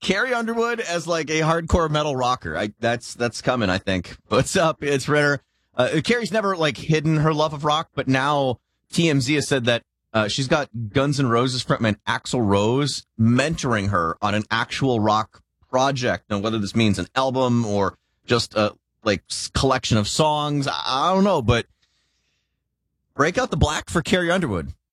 Carrie Underwood as like a hardcore metal rocker. That's coming, I think. What's up? It's Ritter. Carrie's never like hidden her love of rock, but now TMZ has said that she's got Guns N' Roses frontman Axl Rose mentoring her on an actual rock project. Now, whether this means an album or just a collection of songs, I don't know, but break out the black for Carrie Underwood.